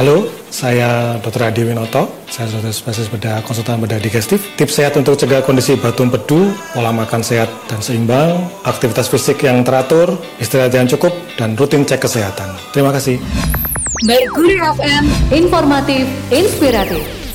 Halo, saya Dr. Adi Winoto, saya dokter spesialis bedah konsultan bedah digestif. Tips sehat untuk cegah kondisi batu empedu, pola makan sehat dan seimbang, aktivitas fisik yang teratur, istirahat yang cukup, dan rutin cek kesehatan. Terima kasih. Merkuri FM, informatif, inspiratif.